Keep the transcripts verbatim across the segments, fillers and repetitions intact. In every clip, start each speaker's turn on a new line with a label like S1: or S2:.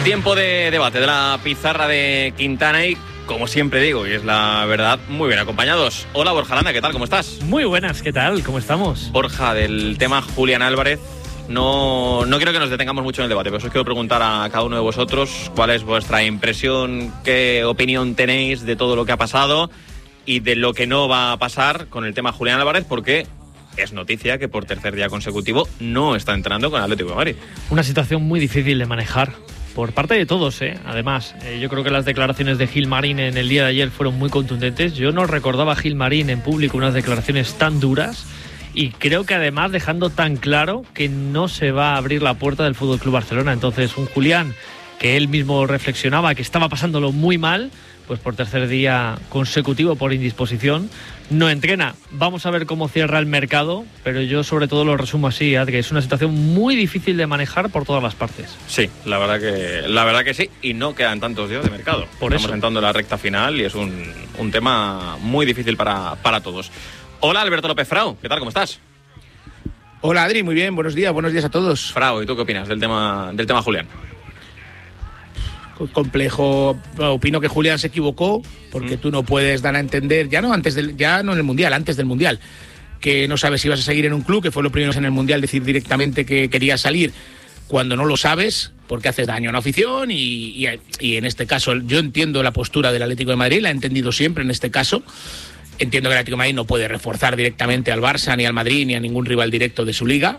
S1: Tiempo de debate de la pizarra de Quintana y, como siempre digo, y es la verdad, muy bien acompañados. Hola Borja Landa, ¿qué tal? ¿Cómo estás?
S2: Muy buenas, ¿qué tal? ¿Cómo estamos?
S1: Borja, del tema Julián Álvarez, no, no quiero que nos detengamos mucho en el debate, pero os quiero preguntar a cada uno de vosotros cuál es vuestra impresión, qué opinión tenéis de todo lo que ha pasado y de lo que no va a pasar con el tema Julián Álvarez, porque es noticia que por tercer día consecutivo no está entrenando con el Atlético de Madrid.
S2: Una situación muy difícil de manejar por parte de todos, ¿eh? Además, eh, yo creo que las declaraciones de Gil Marín en el día de ayer fueron muy contundentes. Yo no recordaba a Gil Marín en público unas declaraciones tan duras y creo que además dejando tan claro que no se va a abrir la puerta del F C Barcelona. Entonces, un Julián que él mismo reflexionaba que estaba pasándolo muy mal, pues por tercer día consecutivo por indisposición no entrena. Vamos a ver cómo cierra el mercado, pero yo sobre todo lo resumo así, ¿eh? Que es una situación muy difícil de manejar por todas las partes.
S1: Sí, la verdad que la verdad que sí, y no quedan tantos días de mercado.
S2: Por
S1: Estamos
S2: eso.
S1: entrando en la recta final y es un, un tema muy difícil para, para todos. Hola Alberto López Frau, ¿qué tal? ¿Cómo estás?
S3: Hola Adri, muy bien, buenos días, buenos días a todos.
S1: Frau, ¿y tú qué opinas del tema, del tema Julián?
S3: Complejo, opino que Julián se equivocó porque mm. tú no puedes dar a entender, ya no antes del, ya no en el Mundial, antes del Mundial, que no sabes si vas a seguir en un club, que fue lo primero en el Mundial decir directamente que quería salir cuando no lo sabes, porque haces daño a una afición y, y, y en este caso yo entiendo la postura del Atlético de Madrid, la he entendido siempre en este caso. Entiendo que el Atlético de Madrid no puede reforzar directamente al Barça, ni al Madrid, ni a ningún rival directo de su liga.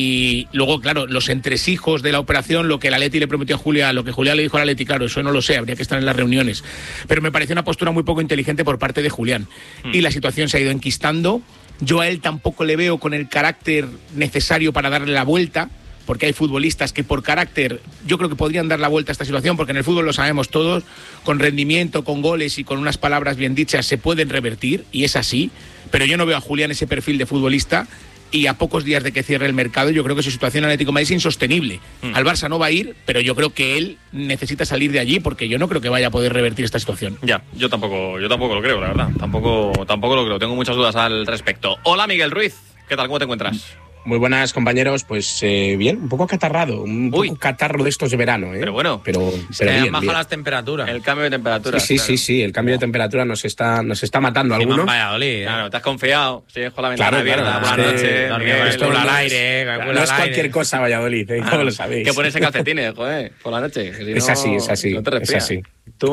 S3: Y luego, claro, los entresijos de la operación, lo que el Atleti le prometió a Julián, lo que Julián le dijo al Atleti, claro, eso no lo sé, habría que estar en las reuniones. Pero me pareció una postura muy poco inteligente por parte de Julián. Mm. Y la situación se ha ido enquistando. Yo a él tampoco le veo con el carácter necesario para darle la vuelta, porque hay futbolistas que por carácter yo creo que podrían dar la vuelta a esta situación, porque en el fútbol lo sabemos todos, con rendimiento, con goles y con unas palabras bien dichas se pueden revertir, y es así, pero yo no veo a Julián ese perfil de futbolista, y a pocos días de que cierre el mercado yo creo que su situación en Atlético de Madrid es insostenible. Mm. Al Barça no va a ir, pero yo creo que él necesita salir de allí, porque yo no creo que vaya a poder revertir esta situación.
S1: Ya, yo tampoco, yo tampoco lo creo, la verdad, tampoco, tampoco lo creo, tengo muchas dudas al respecto. Hola Miguel Ruiz, ¿qué tal? ¿Cómo te encuentras?
S4: Muy buenas, compañeros. Pues eh, bien, un poco catarrado, un
S1: Uy.
S4: poco catarro de estos de verano, ¿eh?
S1: Pero bueno,
S4: pero,
S5: se
S4: pero bien,
S5: bajan
S4: bien.
S5: las temperaturas.
S1: El cambio de temperatura.
S4: Sí, sí,
S1: claro.
S4: sí, sí, el cambio de temperatura nos está, nos está matando a
S5: Sí,
S4: algunos.
S5: Valladolid, ¿eh?
S1: Claro, te has confiado, sigues con la ventana
S4: Claro,
S1: abierta
S4: claro,
S1: por la
S4: es
S1: noche.
S4: que-
S1: Miguel,
S5: Dormir
S4: esto
S5: con el
S4: no es-
S5: aire, con el
S4: No
S5: culo
S4: es
S5: al
S4: cualquier
S5: aire.
S4: cosa Valladolid, ¿eh?
S1: Ah,
S4: ¿Cómo lo sabéis?
S1: que ponerse calcetines, joder, por la noche. Que si
S4: Es
S1: no,
S4: así, es así,
S1: No te
S4: es
S1: respiras.
S4: así.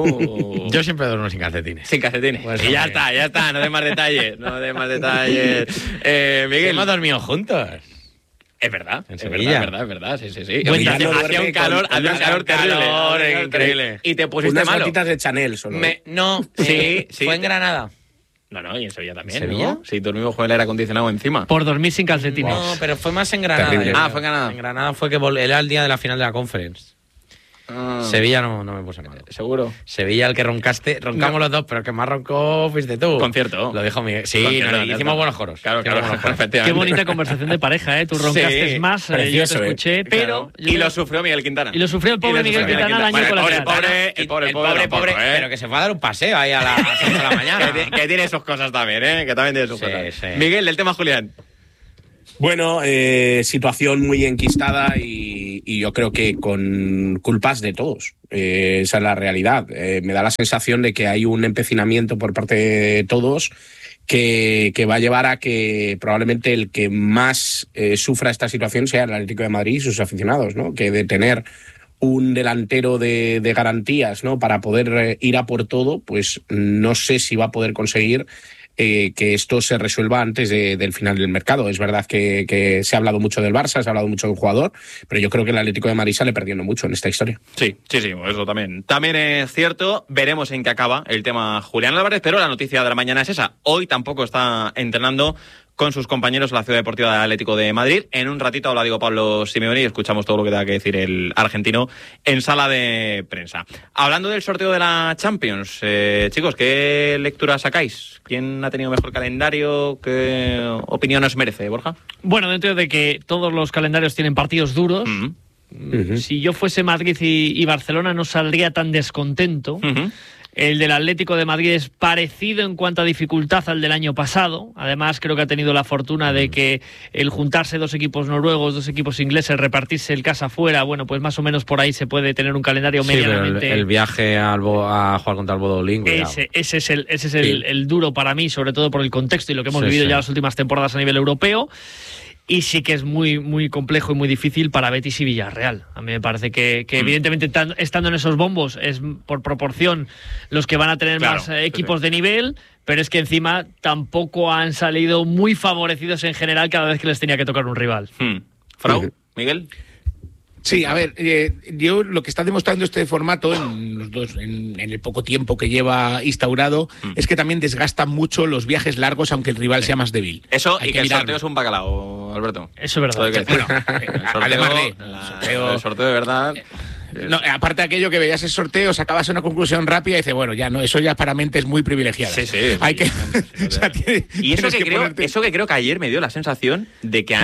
S1: Tú...
S5: Yo siempre duermo sin calcetines.
S1: Sin calcetines.
S5: Pues,
S1: y ya
S5: hombre.
S1: está, ya está, no des más detalles. No des más detalles. Eh, Miguel,
S5: Hemos dormido juntos.
S1: es verdad,
S5: En
S1: es
S5: Sevilla.
S1: verdad, es verdad, es verdad, sí, sí, sí.
S4: Buen
S1: Hacía,
S4: día.
S1: hacía
S4: Duerme
S1: un calor,
S4: con
S1: hacía un
S4: unas-
S1: calor terrible.
S5: calor,
S1: hacía un
S5: increíble.
S1: Y te pusiste
S4: Unas
S1: malo.
S4: gotitas de Chanel solo.
S5: Me, no,
S1: Sí,
S5: eh,
S1: sí.
S5: fue en Granada.
S1: No, no, y en Sevilla también,
S5: ¿En Sevilla?
S1: ¿no? Sí, dormimos con el aire acondicionado encima.
S2: Por dormir sin calcetines.
S5: No, pero fue más en Granada.
S4: Terrible.
S5: yo creo.
S1: Ah, fue en Granada.
S5: En Granada fue que vol- era el día de la final de la Conference.
S1: Ah,
S5: Sevilla no, no me puse malo.
S1: seguro.
S5: Sevilla, el que roncaste, roncamos
S1: No.
S5: los dos, pero el que más roncó fuiste tú.
S1: Concierto.
S5: Lo dijo Miguel. Sí,
S1: Concierto,
S5: no, no,
S1: ya
S5: hicimos
S1: está.
S5: buenos coros.
S1: Claro,
S5: Hicimos
S1: claro,
S5: buenos coros.
S1: efectivamente.
S2: Qué bonita conversación de pareja, ¿eh? Tú roncaste
S1: Sí,
S2: más, eh, yo te
S4: precioso, ¿eh?
S2: escuché, pero...
S1: Claro.
S2: yo
S1: Y
S2: creo-
S1: lo sufrió Miguel Quintana.
S2: y lo sufrió el pobre
S1: Y lo
S2: Miguel
S1: sufrió
S2: Quintana al año
S1: Bueno,
S2: con la
S1: pobre,
S2: cara.
S1: pobre,
S5: Y
S1: el pobre,
S5: el
S1: pobre,
S5: pobre,
S1: tampoco,
S5: pobre,
S1: ¿eh?
S5: pero que se va a dar un paseo ahí a las seis de la mañana.
S1: Que, ti- que tiene sus cosas también, ¿eh? Que también tiene sus
S5: Sí,
S1: cosas.
S5: sí.
S1: Miguel, del tema Julián.
S4: Bueno, eh, situación muy enquistada y, y yo creo que con culpas de todos. Eh, esa es la realidad. Eh, me da la sensación de que hay un empecinamiento por parte de todos que, que va a llevar a que probablemente el que más eh, sufra esta situación sea el Atlético de Madrid y sus aficionados, ¿no? Que de tener un delantero de, de garantías, ¿no? Para poder eh, ir a por todo, pues no sé si va a poder conseguir Eh, que esto se resuelva antes de, del final del mercado. Es verdad que, que se ha hablado mucho del Barça, se ha hablado mucho del jugador, pero yo creo que el Atlético de Madrid sale perdiendo mucho en esta historia.
S1: Sí, sí, sí, eso también. También es cierto, veremos en qué acaba el tema Julián Álvarez, pero la noticia de la mañana es esa. Hoy tampoco está entrenando con sus compañeros en la Ciudad Deportiva del Atlético de Madrid. En un ratito habla Diego Pablo Simeone y escuchamos todo lo que tenga que decir el argentino en sala de prensa. Hablando del sorteo de la Champions, eh, chicos, ¿qué lectura sacáis? ¿Quién ha tenido mejor calendario? ¿Qué opinión os merece, Borja?
S2: Bueno, dentro de que todos los calendarios tienen partidos duros,
S1: Mm.
S2: uh-huh. si yo fuese Madrid y, y Barcelona no saldría tan descontento.
S1: Uh-huh.
S2: El del Atlético de Madrid es parecido en cuanto a dificultad al del año pasado. Además, creo que ha tenido la fortuna de que el juntarse dos equipos noruegos, dos equipos ingleses, repartirse el casa fuera, bueno, pues más o menos por ahí se puede tener un calendario
S5: Sí, pero el,
S2: medianamente...
S5: el viaje al Bo- a jugar contra el Bodolín. cuidado.
S2: Ese, ese es, el, ese es el,
S5: Sí.
S2: el duro para mí, sobre todo por el contexto y lo que hemos
S5: Sí,
S2: vivido
S5: sí.
S2: ya las últimas temporadas a nivel europeo. Y sí que es muy, muy complejo y muy difícil para Betis y Villarreal. A mí me parece que, que evidentemente tan- estando en esos bombos es por proporción los que van a tener
S1: Claro,
S2: más eh,
S1: sí,
S2: equipos
S1: sí.
S2: de nivel, pero es que encima tampoco han salido muy favorecidos en general cada vez que les tenía que tocar un rival.
S1: Hmm. Frau, Miguel.
S3: Sí, a ver, eh, yo lo que está demostrando este formato en los dos, en, en el poco tiempo que lleva instaurado,
S1: Mm.
S3: es que también desgasta mucho los viajes largos, aunque el rival sea más débil.
S1: Eso
S3: Hay
S1: y
S3: que
S1: que el
S3: mirarlo.
S1: sorteo es un bacalao, Alberto.
S2: Eso es
S1: Todo hay
S2: verdad.
S1: que decirlo.
S3: Bueno,
S1: El sorteo,
S3: además de-
S1: la-
S3: el sorteo-
S1: el sorteo de verdad.
S3: No, aparte de aquello que veías el sorteo, sacabas una conclusión rápida y dices, bueno, ya no, eso ya para mentes muy privilegiadas.
S1: Sí, sí.
S3: Hay que,
S1: Sí,
S3: o sea, tiene-
S1: Y eso
S3: tienes
S1: que, creo,
S3: ponerte-
S1: eso que creo que ayer me dio la sensación de que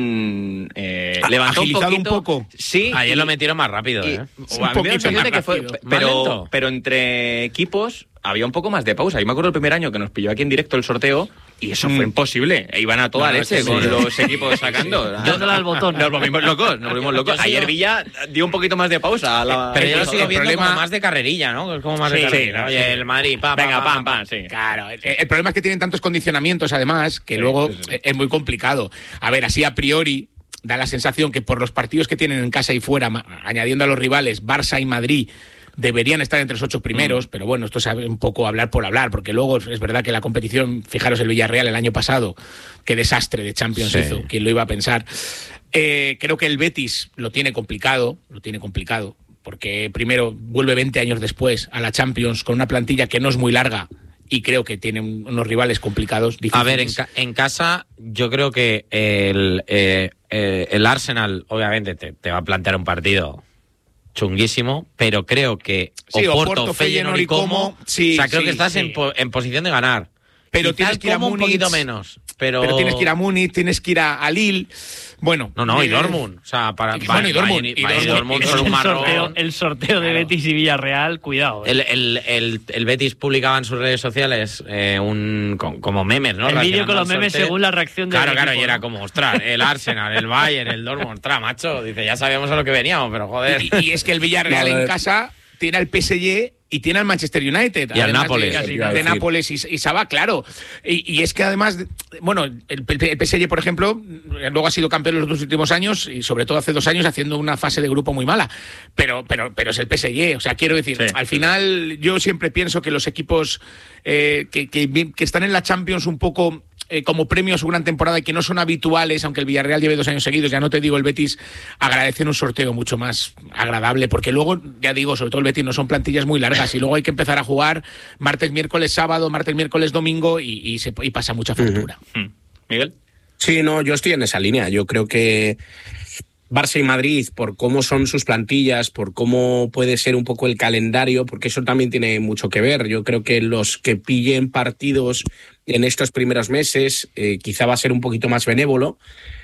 S1: han eh,
S3: Ha-
S1: levantado un
S3: agilizado un
S1: poquito.
S3: poco.
S1: Sí.
S5: Ayer
S1: y-
S5: lo metieron más rápido,
S1: y-
S5: ¿eh?
S1: o a mí me dio
S3: Un
S1: la
S3: poquito
S1: sensación de
S3: más
S1: que fue-
S3: rápido.
S5: Más
S1: pero,
S5: lento.
S1: pero entre equipos había un poco más de pausa. Yo me acuerdo el primer año que nos pilló aquí en directo el sorteo y eso fue
S3: Mm.
S1: imposible. E iban a toda
S3: No, no,
S1: leche
S3: sí,
S1: con
S3: sí.
S1: los equipos sacando.
S2: Dándole al botón.
S1: Nos volvimos locos, nos volvimos locos.
S5: Yo sigo-
S1: Ayer Villa dio un poquito más de pausa. A la,
S5: Pero yo lo
S1: al
S5: sigo
S3: el
S5: viendo
S3: problema-
S5: como más de carrerilla, ¿no? Es como más
S1: Sí,
S5: de carrerilla.
S1: sí,
S5: ¿no?
S1: sí.
S5: Oye, el Madrid, pa, pa,
S1: Venga,
S5: pa,
S1: pam,
S5: pa.
S1: pam, sí.
S3: Claro, el, el problema es que tienen tantos condicionamientos, además, que
S1: Sí,
S3: luego
S1: sí, sí.
S3: es muy complicado. A ver, así a priori da la sensación que por los partidos que tienen en casa y fuera, ma- añadiendo a los rivales, Barça y Madrid deberían estar entre los ocho primeros, pero bueno, esto es un poco hablar por hablar, porque luego es verdad que la competición, fijaros el Villarreal el año pasado, qué desastre de Champions
S5: Sí.
S3: hizo, quién lo iba a pensar. Eh, creo que el Betis lo tiene complicado, lo tiene complicado, porque primero vuelve veinte años después a la Champions con una plantilla que no es muy larga y creo que tiene un- unos rivales complicados, difíciles.
S5: A ver, en, ca- en casa yo creo que el, eh, eh, el Arsenal obviamente te, te va a plantear un partido chunguísimo, pero creo que
S3: Sí,
S5: Oporto,
S3: Oporto,
S5: Feyenoord y Como,
S3: sí,
S5: o sea, creo
S3: sí,
S5: que estás
S3: sí.
S5: en, po- en posición de ganar.
S3: Pero
S5: Quizá
S3: tienes
S5: el
S3: que ir a
S5: Como un
S3: Múnich,
S5: poquito menos, pero...
S3: Pero tienes que ir a Múnich, tienes que ir a, a Lille. Bueno,
S5: No, no, y
S3: eh,
S5: Dortmund. O sea, para...
S3: y- bueno, y Dortmund, y
S5: Bayern
S3: Dortmund.
S5: Dortmund son un
S2: el,
S5: marrón.
S2: sorteo, el sorteo de
S3: Claro.
S2: Betis y Villarreal, cuidado. eh.
S5: El, el, el, el Betis publicaba en sus redes sociales eh, un con- como memes, ¿no?
S2: El vídeo con
S5: Relacionando
S2: los
S5: el
S2: memes
S5: sorteo.
S2: según la reacción del
S5: Claro, claro,
S2: equipo,
S5: y era
S2: ¿no?
S5: como, ostras, el Arsenal, el Bayern, el Dortmund, ostras, macho. Dice, ya sabíamos a lo que veníamos, pero joder.
S3: Y, y es que el Villarreal
S4: No,
S3: en
S4: eh.
S3: casa tiene al P S G y tiene al Manchester United.
S5: Y al
S3: además
S5: Nápoles.
S3: De,
S5: Casi,
S3: de
S4: iba a decir.
S3: Nápoles y, y Sabá, claro. Y, y es que además, bueno, el, el P S G, por ejemplo, luego ha sido campeón en los dos últimos años y sobre todo hace dos años haciendo una fase de grupo muy mala. Pero, pero, pero es el P S G. O sea, quiero decir,
S1: Sí.
S3: al final yo siempre pienso que los equipos eh, que, que, que están en la Champions un poco... Eh, como premio a su gran temporada y que no son habituales, aunque el Villarreal lleve dos años seguidos, ya no te digo el Betis, agradecen un sorteo mucho más agradable, porque luego, ya digo, sobre todo el Betis no son plantillas muy largas y luego hay que empezar a jugar martes, miércoles, sábado, martes, miércoles, domingo y, y, se, y pasa mucha factura.
S1: Hmm. Miguel.
S4: Sí, no, yo estoy en esa línea. Yo creo que Barça y Madrid, por cómo son sus plantillas, por cómo puede ser un poco el calendario, porque eso también tiene mucho que ver. Yo creo que los que pillen partidos en estos primeros meses eh, quizá va a ser un poquito más benévolo.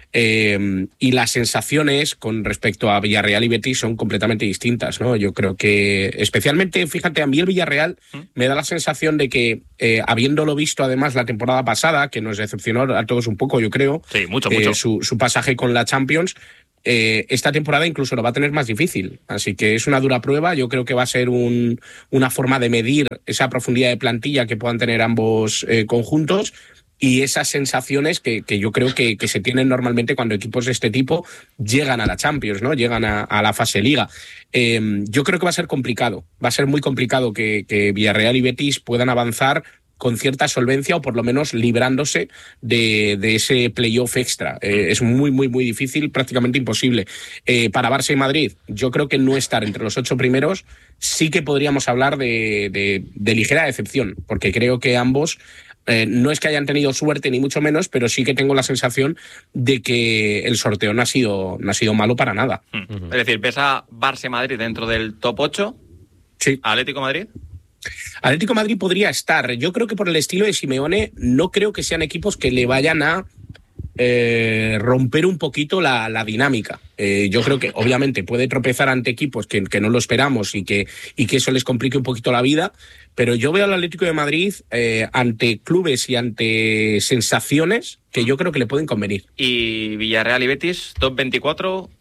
S4: Eh, y las sensaciones con respecto a Villarreal y Betis son completamente distintas, ¿no? Yo creo que, especialmente, fíjate, a mí el Villarreal me da la sensación de que, eh, habiéndolo visto además la temporada pasada, que nos decepcionó a todos un poco, yo creo,
S1: Sí, mucho,
S4: eh,
S1: mucho.
S4: su, su pasaje con la Champions, eh, esta temporada incluso lo va a tener más difícil. Así que es una dura prueba. Yo creo que va a ser un, una forma de medir esa profundidad de plantilla que puedan tener ambos eh, conjuntos y esas sensaciones que, que yo creo que, que se tienen normalmente cuando equipos de este tipo llegan a la Champions, ¿no? Llegan a, a la fase Liga. Eh, yo creo que va a ser complicado. Va a ser muy complicado que, que Villarreal y Betis puedan avanzar con cierta solvencia o por lo menos librándose de, de ese playoff extra. Eh, es muy, muy, muy difícil, prácticamente imposible. Eh, para Barça y Madrid, yo creo que no estar entre los ocho primeros sí que podríamos hablar de, de, de ligera decepción, porque creo que ambos eh, no es que hayan tenido suerte ni mucho menos, pero sí que tengo la sensación de que el sorteo no ha sido, no ha sido malo para nada.
S1: Hmm. Es decir, pesa Barça y Madrid dentro del top ocho.
S4: Sí.
S1: Atlético Madrid.
S4: Atlético Madrid podría estar. Yo creo que por el estilo de Simeone no creo que sean equipos que le vayan a eh, romper un poquito la, la dinámica. Eh, yo creo que obviamente puede tropezar ante equipos que, que no lo esperamos y que, y que eso les complique un poquito la vida, pero yo veo al Atlético de Madrid eh, ante clubes y ante sensaciones que yo creo que le pueden convenir.
S1: ¿Y Villarreal y Betis, top veinticuatro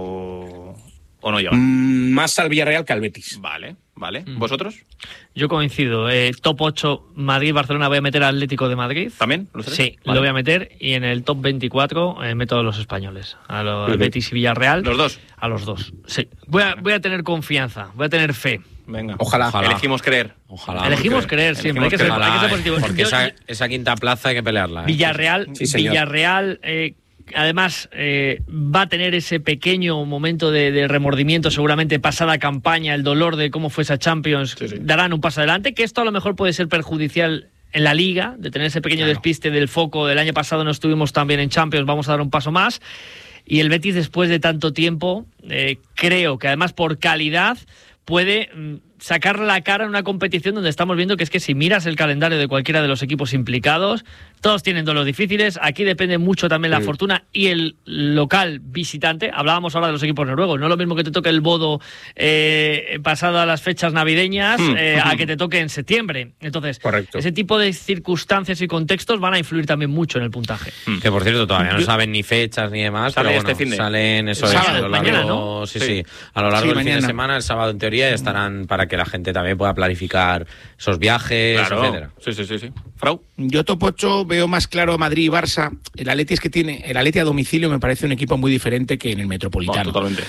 S1: o, o no llegan?
S4: Mm, más al Villarreal que al Betis.
S1: Vale, vale.
S2: Mm.
S1: ¿Vosotros?
S2: Yo coincido. Eh, top ocho, Madrid-Barcelona, voy a meter al Atlético de Madrid.
S1: ¿También? ¿Los tres?
S2: Sí,
S1: Vale.
S2: lo voy a meter. Y en el top veinticuatro eh, meto a los españoles. A los
S4: Uh-huh.
S2: Betis y Villarreal.
S1: ¿Los dos?
S2: A los dos, sí. Voy a, voy a tener confianza, voy a tener fe.
S1: Venga.
S4: Ojalá.
S5: Ojalá.
S1: Elegimos creer.
S5: Ojalá.
S2: Elegimos
S1: porque-
S2: creer siempre, hay que, ser,
S1: elegimos
S2: hay que ser
S5: Ojalá,
S2: positivo.
S5: eh, porque
S2: Yo-
S5: esa, esa quinta plaza hay que pelearla. ¿eh?
S2: Villarreal,
S4: Sí, señor.
S2: Villarreal eh, además eh, va a tener ese pequeño momento de, de remordimiento seguramente pasada campaña, el dolor de cómo fue esa Champions,
S1: Sí, sí.
S2: darán un paso adelante, que esto a lo mejor puede ser perjudicial en la Liga, de tener ese pequeño
S5: Claro.
S2: despiste del foco. Del año pasado no estuvimos tan bien en Champions, vamos a dar un paso más. Y el Betis, después de tanto tiempo, eh, creo que además por calidad puede mm, sacar la cara en una competición donde estamos viendo que es que si miras el calendario de cualquiera de los equipos implicados, todos tienen duelos difíciles. Aquí depende mucho también la
S4: Sí.
S2: fortuna y el local visitante. Hablábamos ahora de los equipos noruegos. No es lo mismo que te toque el Bodo eh, pasado a las fechas navideñas
S1: Mm.
S2: eh, a que te toque en septiembre. Entonces,
S4: Correcto.
S2: ese tipo de circunstancias y contextos van a influir también mucho en el puntaje.
S5: Que por cierto todavía no
S2: Yo-
S5: saben ni fechas ni demás,
S1: Sale
S5: pero
S1: este
S5: bueno,
S1: fin de-
S5: salen eso
S2: El
S5: es,
S2: sábado,
S5: a lo largo,
S2: mañana, ¿no?
S5: sí,
S1: Sí.
S5: sí, a lo largo
S3: Sí,
S5: del fin de
S3: mañana.
S5: semana, el sábado en teoría estarán para que la gente también pueda planificar esos viajes,
S1: Claro.
S5: etcétera.
S1: Sí, sí, sí, sí. Frau.
S3: Yo top ocho veo más claro Madrid y Barça. El Atleti es que tiene, el Atleti a domicilio me parece un equipo muy diferente que en el Metropolitano.
S1: Bueno, totalmente.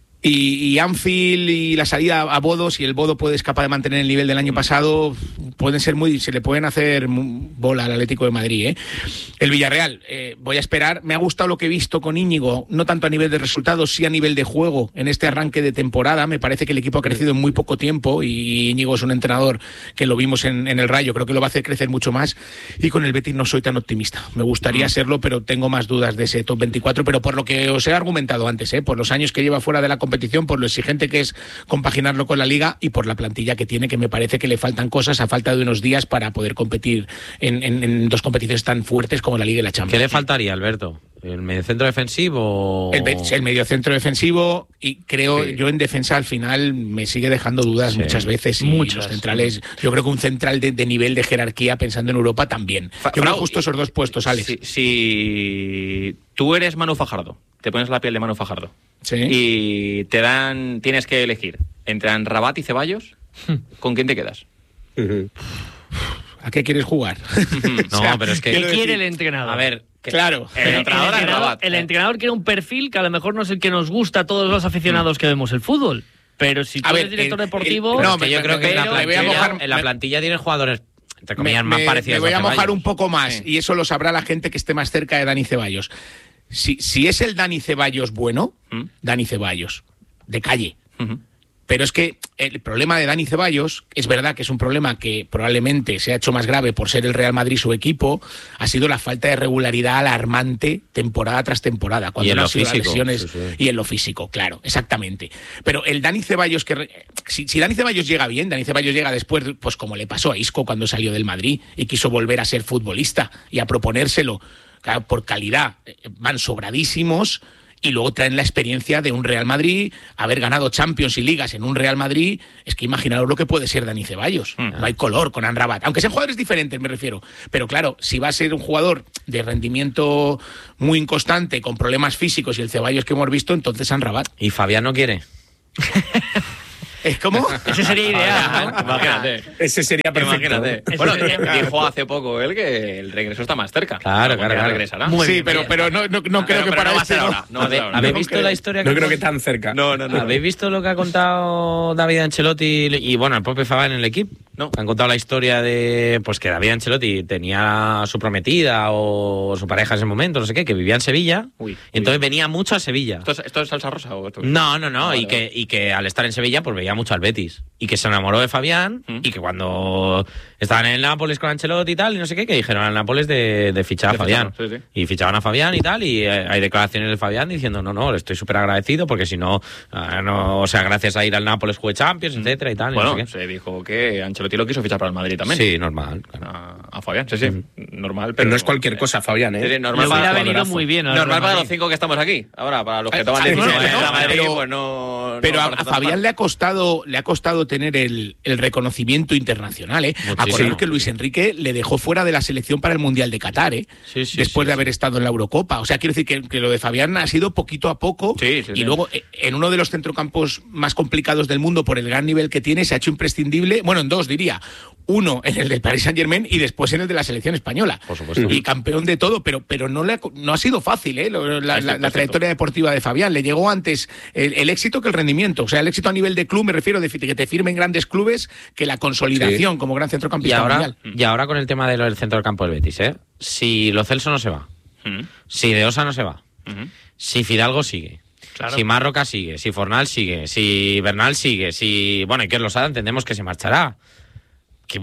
S3: Y, y Anfield y la salida a Bodo, si el Bodo puede escapar de mantener el nivel del año pasado, pueden ser muy, se le pueden hacer mu- bola al Atlético de Madrid, ¿eh? El Villarreal, eh, voy a esperar. Me ha gustado lo que he visto con Íñigo, no tanto a nivel de resultados, sí a nivel de juego en este arranque de temporada. Me parece que el equipo ha crecido en muy poco tiempo y Íñigo es un entrenador que lo vimos en, en el Rayo, creo que lo va a hacer crecer mucho más. Y con el Betis no soy tan optimista. Me gustaría serlo, pero tengo más dudas de ese top veinticuatro, pero por lo que os he argumentado antes, ¿eh? Por los años que lleva fuera de la competición, por lo exigente que es compaginarlo con la Liga y por la plantilla que tiene, que me parece que le faltan cosas a falta de unos días para poder competir en, en- en dos competiciones tan fuertes como la Liga y la
S5: ¿Qué
S3: Champions.
S5: le faltaría, Alberto? ¿El mediocentro defensivo?
S3: El, be- el mediocentro defensivo, y creo
S1: Sí.
S3: yo en defensa al final me sigue dejando dudas
S5: Sí.
S3: muchas veces, y
S2: Muchas.
S3: los centrales, yo creo que un central de, de nivel de jerarquía pensando en Europa también.
S1: Fa-
S3: Yo creo
S1: Frau,
S3: justo esos dos puestos, Alex.
S1: Si, si tú eres Manu Fajardo, te pones la piel de Manu Fajardo
S3: Sí.
S1: y te dan, tienes que elegir entre Rabat y Ceballos, ¿con quién te quedas?
S4: Ujú.
S3: ¿A qué quieres jugar?
S5: No,
S3: O sea,
S5: pero es que-
S2: ¿Qué
S3: quiero
S2: quiere
S3: decir-
S2: el entrenador?
S5: A ver, que-
S3: Claro.
S1: El
S2: El,
S1: entrenador es
S2: entrenador,
S1: Rabat.
S2: el
S1: eh.
S2: entrenador quiere un perfil que a lo mejor no es el que nos gusta a todos los aficionados que vemos el fútbol. Pero si tú
S3: A ver,
S2: eres director
S3: el-
S2: deportivo...
S3: el-
S5: pero
S3: no,
S5: es que
S3: me-
S5: yo
S3: me-
S5: creo que en la,
S3: me voy a
S5: plantilla,
S3: mojar-
S5: en la
S3: me-
S5: plantilla tienen jugadores, entre
S3: Me,
S5: comillas, más
S3: me-
S5: parecidos
S3: me voy a mojar
S5: Ceballos.
S3: un poco más,
S1: Sí.
S3: y eso lo sabrá la gente que esté más cerca de Dani Ceballos. Si, si es el Dani Ceballos bueno,
S1: ¿Mm?
S3: Dani Ceballos, de calle.
S1: Ujú.
S3: Pero es que el problema de Dani Ceballos, es verdad que es un problema que probablemente se ha hecho más grave por ser el Real Madrid su equipo, ha sido la falta de regularidad alarmante temporada tras temporada. Cuando
S5: Y en
S3: no
S5: lo
S3: han sido las
S5: físico,
S3: lesiones
S5: sí, sí.
S3: y en lo físico, claro, exactamente. Pero el Dani Ceballos que... re- Si, si Dani Ceballos llega bien, Dani Ceballos llega después, pues como le pasó a Isco cuando salió del Madrid y quiso volver a ser futbolista y a proponérselo, claro, por calidad, eh, van sobradísimos. Y luego traen la experiencia de un Real Madrid, haber ganado Champions y Ligas en un Real Madrid. Es que imaginaos lo que puede ser Dani Ceballos.
S1: Mm.
S3: No hay color con Amrabat. Aunque sean jugadores diferentes, me refiero. Pero claro, si va a ser un jugador de rendimiento muy inconstante, con problemas físicos y el Ceballos que hemos visto, entonces Amrabat.
S5: ¿Y Fabián no quiere?
S3: ¿Es como?
S2: Ese sería ideal, ¿no?
S1: Imagínate.
S4: Ese sería perfecto.
S1: Imagínate.
S2: Ese
S1: Bueno,
S2: sería-
S1: dijo hace poco él que el regreso está más cerca.
S5: Claro,
S1: Algún
S5: claro,
S1: día
S5: claro.
S1: regresará.
S2: Muy
S3: sí,
S2: bien,
S3: pero,
S2: bien.
S3: pero no, no, no creo
S1: Pero-
S3: que
S1: pero
S3: para
S1: no va a
S3: este
S1: ser
S3: no.
S1: ahora, no va a ser ahora.
S5: ¿Habéis
S3: No
S5: visto
S3: creo.
S5: la historia?
S4: No creo que tan cerca.
S1: No, no, no.
S5: ¿Habéis visto lo que ha contado David Ancelotti y, bueno, el propio Fabián en el equipo?
S1: No.
S5: Han contado la historia de pues que David Ancelotti tenía a su prometida o su pareja en ese momento, no sé qué, que vivía en Sevilla.
S1: Uy,
S5: y entonces
S1: uy.
S5: venía mucho a Sevilla.
S1: ¿Esto es, esto es salsa rosa o esto?
S5: No, no, no,
S1: Ah,
S5: y,
S1: vale,
S5: que, y que al estar en Sevilla pues veía mucho al Betis. Y que se enamoró de Fabián
S1: Mm.
S5: y que cuando estaban en el Nápoles con Ancelotti y tal, y no sé qué, que dijeron al Nápoles de, de fichar
S1: De
S5: a Fabián.
S1: ficharlo, sí,
S5: Y fichaban a Fabián y tal, y eh, hay declaraciones de Fabián diciendo, no, no, le estoy súper agradecido porque si no, ah, no, o sea, gracias a ir al Nápoles jugué Champions, etcétera y tal. y no
S1: Bueno,
S5: sé qué.
S1: se dijo que Ancelotti Ancelotti lo quiso fichar para el Madrid también.
S5: Sí, normal. Claro.
S1: A, a Fabián, sí, sí,
S5: Mm.
S1: normal. Pero,
S4: Pero no es cualquier cosa, Fabián, ¿eh?
S1: Sí, sí, normal
S2: Le
S1: para,
S2: hubiera venido
S4: jugadorazo.
S2: muy bien. al
S1: normal
S2: Real
S1: para los
S2: Madrid.
S1: cinco que estamos aquí. Ahora, para los que
S3: Ay,
S1: toman
S3: ay,
S1: decisiones
S3: no, no,
S1: de
S3: no,
S1: Madrid,
S3: pero-
S1: pues no...
S3: Pero
S1: no
S3: a,
S1: parece
S3: a
S1: tan
S3: Fabián
S1: mal.
S3: le ha costado le ha costado tener el, el reconocimiento internacional, ¿eh?
S5: Muchísimo.
S3: Acordaros que Luis Enrique le dejó fuera de la selección para el Mundial de Qatar, ¿eh?
S5: Sí, sí,
S3: Después
S5: sí,
S3: de haber
S5: sí.
S3: estado en la Eurocopa. O sea, quiero decir que, que lo de Fabián ha sido poquito a poco.
S1: Sí, sí,
S3: y
S1: sí.
S3: luego, eh, en uno de los centrocampos más complicados del mundo, por el gran nivel que tiene, se ha hecho imprescindible. Bueno, en dos, diría. Uno en el del Paris Saint-Germain y después en el de la selección española.
S5: Por supuesto.
S3: Y campeón de todo, pero, pero no, le ha, no ha sido fácil, ¿eh? Lo- La, la- la
S1: Perfecto.
S3: trayectoria deportiva de Fabián. Le llegó antes el, el éxito que el rendimiento. O sea, el éxito a nivel de club, me refiero, de que te firmen grandes clubes, que la consolidación como gran
S5: Y
S3: centrocampista
S5: ahora,
S3: mundial.
S5: y ahora con el tema de lo del centro del campo del Betis, ¿eh? Si Lo Celso no se va,
S1: Mm,
S5: si De Osa no se va,
S1: ujú.
S5: si Fidalgo sigue,
S2: Claro.
S5: si Marroca sigue, si Fornal sigue, si Bernal sigue, si... Bueno, y que Losada entendemos que se marchará. Que,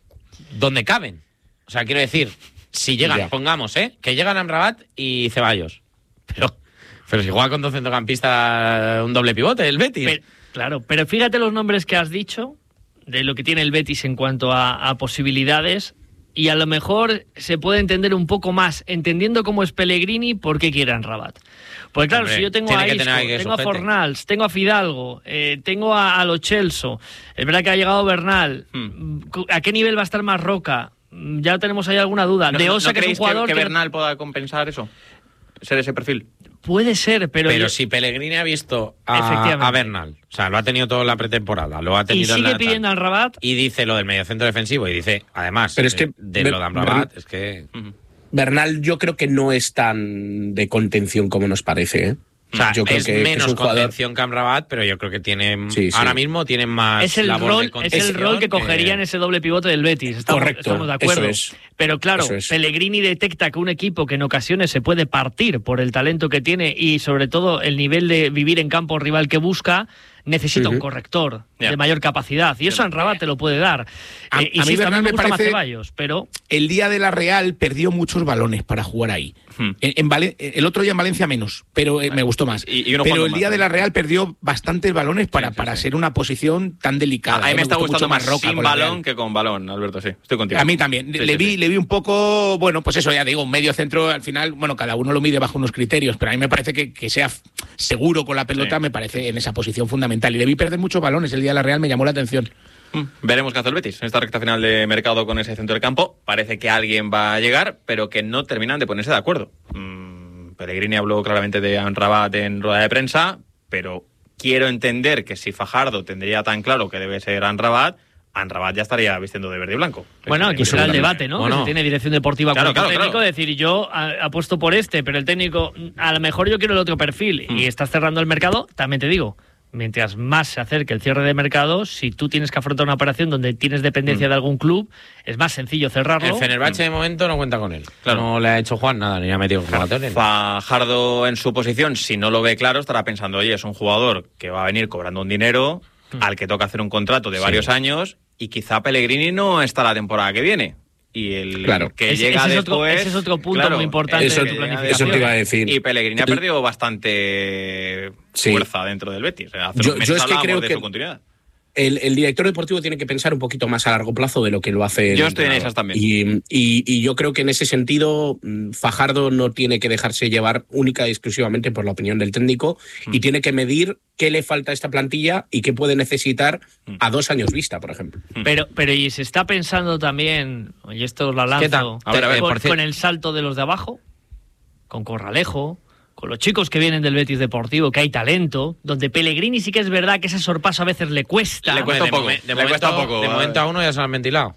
S5: ¿Dónde caben? O sea, quiero decir, si llegan,
S4: Ya.
S5: pongamos, ¿eh? Que llegan Amrabat y Ceballos. Pero, pero si juega con dos centrocampistas, un doble pivote, el Betis.
S2: Pero- claro, pero fíjate los nombres que has dicho, de lo que tiene el Betis en cuanto a, a posibilidades, y a lo mejor se puede entender un poco más, entendiendo cómo es Pellegrini, por qué quiere a Amrabat. Porque claro,
S5: Hombre,
S2: si yo tengo
S5: tiene
S2: a
S5: que
S2: Isco,
S5: tener alguien que
S2: tengo a
S5: sujete.
S2: Fornals, tengo a Fidalgo, eh, tengo a, a Lo Celso, es verdad que ha llegado Bernal,
S1: Hmm.
S2: ¿a qué nivel va a estar más Roca? Ya tenemos ahí alguna duda.
S1: ¿No,
S2: de
S1: no-
S2: Osa,
S1: no
S2: que es un
S1: creéis que-
S2: jugador
S1: que,
S2: que
S1: Bernal pueda compensar eso? Ser ese perfil.
S2: puede ser, pero,
S5: Pero
S2: yo-
S5: si Pellegrini ha visto a,
S2: Efectivamente.
S5: a Bernal, o sea, lo ha tenido toda la pretemporada, lo ha
S2: y
S5: tenido en
S2: sigue
S5: la
S2: pidiendo al Rabat.
S5: y dice lo del mediocentro defensivo y dice, además,
S4: Pero es que
S5: de, de
S4: Ber-
S5: lo de Amrabat,
S4: Ber-
S5: es que...
S1: Ujú.
S4: Bernal yo creo que no es tan de contención como nos parece, ¿eh?
S5: O sea,
S4: yo creo
S5: es
S4: que, que
S5: menos
S4: es un jugador...
S5: contención que Amrabat, pero yo creo que tiene...
S4: Sí, sí.
S5: Ahora mismo tiene más
S2: Es el,
S5: labor de
S2: rol, es el
S5: contención
S2: rol que cogería en ese doble pivote del Betis. Estamos,
S4: Correcto,
S2: estamos de acuerdo.
S4: eso es.
S2: Pero claro,
S4: Eso es.
S2: Pellegrini detecta que un equipo que en ocasiones se puede partir por el talento que tiene y sobre todo el nivel de vivir en campo rival que busca, necesita un
S4: Ujú.
S2: corrector
S1: Ya.
S2: de mayor capacidad. Y eso en Rabat te lo puede dar.
S3: A-
S2: Eh, y
S3: a mí
S2: sí, también
S3: Bernal
S2: me
S3: me
S2: gusta más
S3: parece-
S2: Ceballos, pero
S3: El día de la Real perdió muchos balones para jugar ahí.
S1: Hmm.
S3: En, en Vale- el otro día en Valencia menos, pero eh, me gustó más.
S1: Y- y uno
S3: pero
S1: jugando
S3: el
S1: más,
S3: día de
S1: ¿no?
S3: la Real perdió bastantes balones para,
S1: Sí, sí,
S3: para
S1: sí.
S3: ser una posición tan delicada.
S1: A mí
S3: eh.
S1: me está
S3: gustó
S1: gustando
S3: mucho
S1: más
S3: Roca
S1: sin
S3: con la
S1: balón
S3: Real.
S1: que con balón, Alberto, sí. Estoy contigo.
S3: A mí también.
S1: Sí,
S3: le,
S1: sí,
S3: vi,
S1: sí.
S3: le vi un poco, bueno, pues eso, ya digo, un medio centro al final, bueno, cada uno lo mide bajo unos criterios, pero a mí me parece que, que sea f- seguro con la pelota,
S1: Sí.
S3: me parece en esa posición fundamental. Y le vi perder muchos balones el día de la Real, me llamó la atención.
S1: Mm, Veremos qué hace el Betis en esta recta final de mercado con ese centro del campo. Parece que alguien va a llegar, pero que no terminan de ponerse de acuerdo. Mm, Pellegrini habló claramente de Amrabat en rueda de prensa, pero quiero entender que si Fajardo tendría tan claro que debe ser Amrabat, Amrabat ya estaría vistiendo de verde y blanco.
S2: bueno, aquí será el debate, ¿no?
S5: Bueno.
S2: Que se tiene dirección deportiva
S1: Claro,
S2: con el
S1: claro,
S2: técnico,
S1: claro.
S2: decir yo a- apuesto por este, pero el técnico, mm, a lo mejor yo quiero el otro perfil
S1: Hmm.
S2: y estás cerrando el mercado, también te digo. Mientras más se acerque el cierre de mercado, si tú tienes que afrontar una operación donde tienes dependencia de algún club, es más sencillo cerrarlo.
S5: El Fenerbahce de momento no cuenta con él.
S1: Claro.
S5: No le ha hecho Juan nada, ni ha metido convocatoria.
S1: Fajardo en su posición, si no lo ve claro, estará pensando, oye, es un jugador que va a venir cobrando un dinero, al que toca hacer un contrato de
S5: Sí.
S1: varios años, y quizá Pellegrini no está la temporada que viene. Y el
S4: Claro.
S1: que
S2: Ese-
S1: llega
S2: ese es otro-
S1: después...
S2: ese es otro punto
S1: claro,
S2: muy importante
S4: Eso-
S2: de tu
S1: que llega
S2: planificación.
S4: eso te iba a decir.
S1: Y Pellegrini ha
S4: El-
S1: perdido bastante
S4: Sí.
S1: fuerza dentro del Betis. Hace
S4: Yo-
S1: unos
S4: yo
S1: meses
S4: es que
S1: hablábamos
S4: creo
S1: de
S4: que-
S1: su continuidad.
S4: El, el director deportivo tiene que pensar un poquito más a largo plazo de lo que lo hace el
S1: Yo estoy en
S4: entrenador.
S1: esas también.
S4: Y, y- y yo creo que en ese sentido mm, Fajardo no tiene que dejarse llevar única y exclusivamente por la opinión del técnico y
S1: Mm.
S4: tiene que medir qué le falta a esta plantilla y qué puede necesitar
S1: Mm.
S4: a dos años vista, por ejemplo.
S2: Pero, pero y se está pensando también, y esto os la
S5: ¿Qué tal?
S2: lanzo,
S1: A ver, a ver,
S2: con,
S5: por cierto.
S2: con el salto de los de abajo, con Corralejo, con los chicos que vienen del Betis Deportivo, que hay talento, donde Pellegrini sí que es verdad que ese sorpaso a veces le cuesta.
S1: Le cuesta
S5: de,
S1: un poco,
S5: momen- de
S1: le
S5: momento,
S1: cuesta poco,
S5: de
S1: a
S5: momento
S1: ver.
S5: a uno ya se lo han ventilado.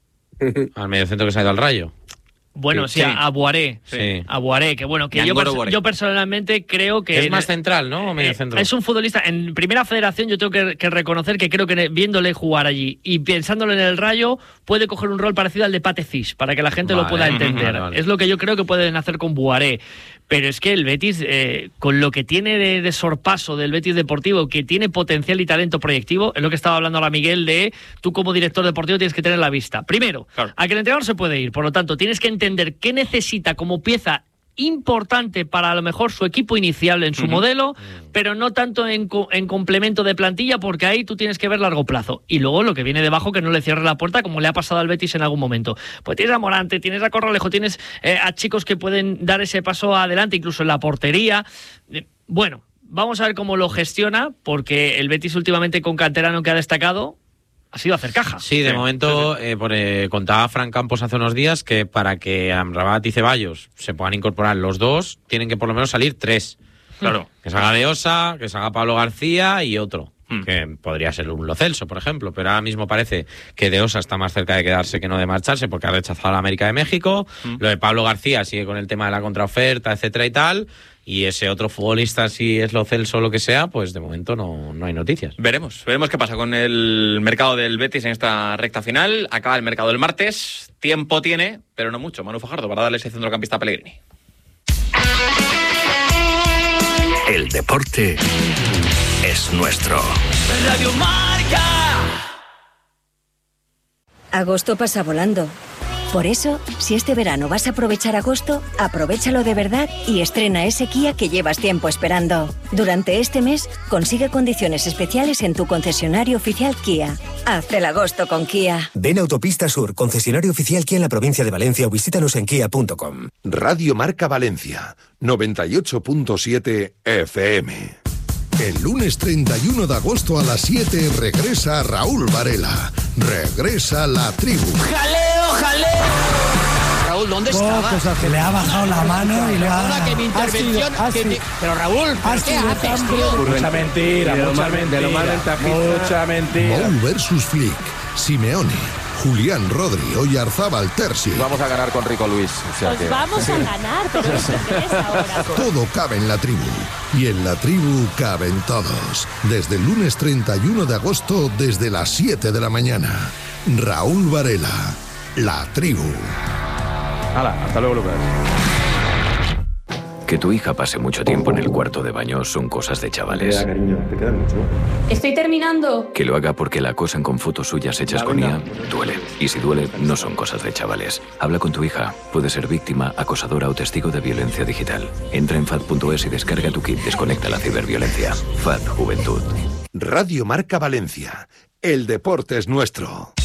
S5: Al mediocentro que se ha ido al Rayo.
S2: Bueno, sí,
S1: Sí.
S2: a Boaré.
S5: Sí.
S2: A Boaré, que bueno, que yo,
S1: Ñangoro
S2: perso-
S1: Boaré.
S2: yo personalmente creo que...
S5: Es
S2: en-
S5: más central, ¿no? O
S2: Eh,
S5: mediocentro.
S2: Es un futbolista. En primera federación yo tengo que, que reconocer que creo que viéndole jugar allí y pensándolo en el Rayo puede coger un rol parecido al de Pate Cis, para que la gente lo
S5: Vale,
S2: pueda entender.
S5: vale, vale.
S2: Es lo que yo creo que pueden hacer con Boaré. Pero es que el Betis, eh, con lo que tiene de, de sorpaso del Betis Deportivo, que tiene potencial y talento proyectivo, es lo que estaba hablando ahora Miguel, de tú como director deportivo tienes que tener la vista. Primero,
S1: Claro.
S2: a que el entrenador se puede ir, por lo tanto, tienes que entender qué necesita como pieza importante para a lo mejor su equipo inicial en su uh-huh. modelo, pero no tanto en, co- en complemento de plantilla, porque ahí tú tienes que ver largo plazo. Y luego lo que viene debajo, que no le cierre la puerta, como le ha pasado al Betis en algún momento. Pues tienes a Morante, tienes a Corralejo, tienes eh, a chicos que pueden dar ese paso adelante, incluso en la portería. Eh, bueno, vamos a ver cómo lo gestiona, porque el Betis últimamente con canterano que ha destacado ha sido hacer caja.
S5: Sí, de
S2: sí,
S5: momento,
S2: sí, sí.
S5: Eh, por, eh, contaba Fran Campos hace unos días que para que Amrabat y Ceballos se puedan incorporar los dos, tienen que por lo menos salir tres.
S1: Claro.
S5: Que salga De Osa, que salga Pablo García y otro.
S1: Hmm.
S5: Que podría ser un Lo Celso, por ejemplo, pero ahora mismo parece que De Osa está más cerca de quedarse que no de marcharse porque ha rechazado a la América de México. Hmm. Lo de Pablo García sigue con el tema de la contraoferta, etcétera y tal. Y ese otro futbolista, si es Lo Celso o lo que sea, pues de momento no, no hay noticias.
S1: Veremos, veremos qué pasa con el mercado del Betis en esta recta final. Acaba el mercado el martes. Tiempo tiene, pero no mucho, Manu Fajardo, para darle ese centrocampista a Pellegrini.
S6: El deporte es nuestro.
S7: Radio Marca.
S8: Agosto pasa volando. Por eso, si este verano vas a aprovechar agosto, aprovéchalo de verdad y estrena ese Kia que llevas tiempo esperando. Durante este mes, consigue condiciones especiales en tu concesionario oficial Kia. Haz el agosto con Kia.
S9: Ven a Autopista Sur, concesionario oficial Kia en la provincia de Valencia, o visítanos en kia punto com.
S10: Radio Marca Valencia, noventa y ocho punto siete F M.
S11: El lunes treinta y uno de agosto a las siete regresa Raúl Varela. Regresa La Tribu.
S7: ¡Jaleo, jaleo! Raúl, ¿dónde estaba?
S12: Oh, pues que le ha bajado la mano y le ha...
S7: que mi intervención...
S12: Ha sido, ha
S7: que
S12: sido,
S7: mi... Pero Raúl, ¿por qué haces, tío?
S3: Mucha mentira, mucha mentira. Mucha mentira.
S11: Mou versus Flick. Simeone, Julián Rodri, Oyarzábal Terzi.
S13: Vamos a ganar con Rico Luis. O sea
S14: Os
S13: que...
S14: vamos a ganar, pero eso es ahora.
S11: Todo cabe en La Tribu. Y en La Tribu caben todos. Desde el lunes treinta y uno de agosto, desde las siete de la mañana. Raúl Varela, La Tribu.
S13: Hala, hasta luego, Lucas.
S6: Que tu hija pase mucho tiempo en el cuarto de baño son cosas de chavales.
S13: Ya, cariño, te queda mucho.
S14: Estoy terminando.
S6: Que lo haga porque la acosan con fotos suyas hechas con I A duele. Y si duele, no son cosas de chavales. Habla con tu hija. Puede ser víctima, acosadora o testigo de violencia digital. Entra en fad punto es y descarga tu kit Desconecta la ciberviolencia. F A D Juventud.
S10: Radio Marca Valencia. El deporte es nuestro.